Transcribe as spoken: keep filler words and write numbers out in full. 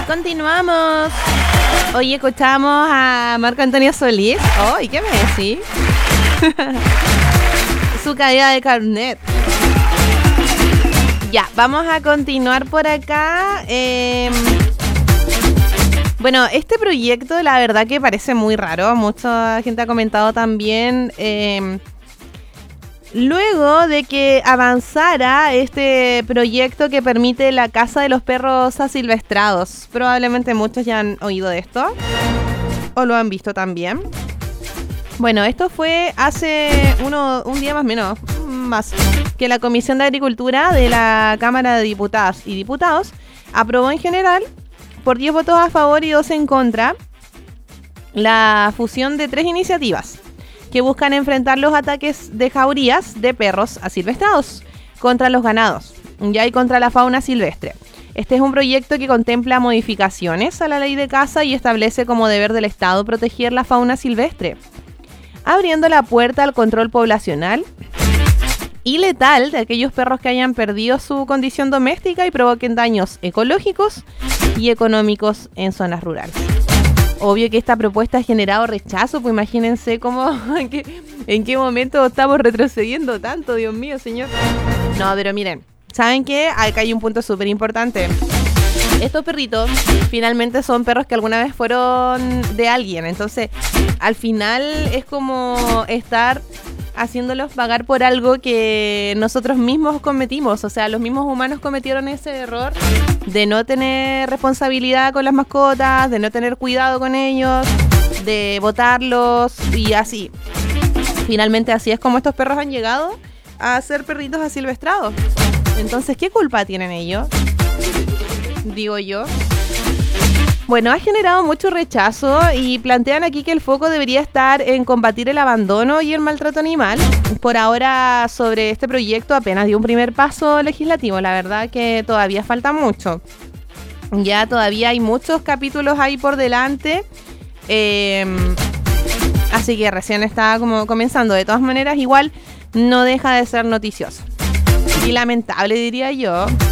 Continuamos. Hoy escuchamos a Marco Antonio Solís. Oh, ¿y qué me decís? Su caída de carnet. Ya, vamos a continuar por acá. Eh, bueno, este proyecto la verdad que parece muy raro. Mucha gente ha comentado también. Eh, luego de que avanzara este proyecto que permite la caza de los perros asilvestrados. Probablemente muchos ya han oído de esto. O lo han visto también. Bueno, esto fue hace uno, un día más o menos, más, que la Comisión de Agricultura de la Cámara de Diputadas y Diputados aprobó en general, por diez votos a favor y dos en contra, la fusión de tres iniciativas que buscan enfrentar los ataques de jaurías de perros asilvestrados contra los ganados, ya y contra la fauna silvestre. Este es un proyecto que contempla modificaciones a la ley de caza y establece como deber del Estado proteger la fauna silvestre, abriendo la puerta al control poblacional y letal de aquellos perros que hayan perdido su condición doméstica y provoquen daños ecológicos y económicos en zonas rurales. Obvio que esta propuesta ha generado rechazo, pues imagínense cómo, en qué, en qué momento estamos retrocediendo tanto, Dios mío, señor. No, pero miren, ¿saben qué? Acá hay un punto súper importante. Estos perritos finalmente son perros que alguna vez fueron de alguien. Entonces, al final es como estar haciéndolos pagar por algo que nosotros mismos cometimos. O sea, los mismos humanos cometieron ese error de no tener responsabilidad con las mascotas, de no tener cuidado con ellos, de botarlos y así. Finalmente así es como estos perros han llegado a ser perritos asilvestrados. Entonces, ¿qué culpa tienen ellos? Digo yo. Bueno, ha generado mucho rechazo y plantean aquí que el foco debería estar en combatir el abandono y el maltrato animal. Por ahora, sobre este proyecto apenas dio un primer paso legislativo. La verdad que todavía falta mucho. Ya todavía hay muchos capítulos ahí por delante. Eh, así que recién está como comenzando. De todas maneras, igual no deja de ser noticioso. Y lamentable, diría yo.